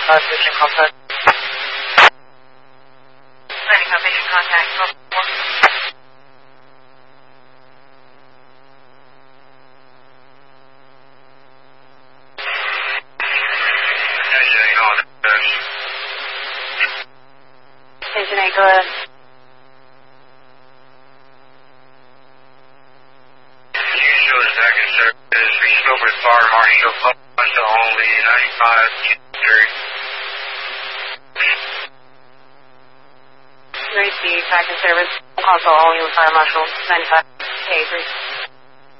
95 patient contact. 95 patient contact. Patient 8, go ahead. Reached over to Fire Marshal, Buster only, 95, 3C, back in service. Also, only with Fire Marshal, 95, K3.